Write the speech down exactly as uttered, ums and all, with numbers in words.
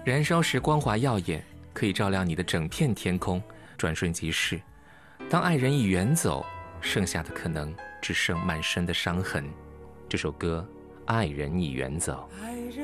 燃烧时光华耀眼，可以照亮你的整片天空，转瞬即逝。当爱人已远走，剩下的可能只剩满身的伤痕。这首歌《爱人已远走》。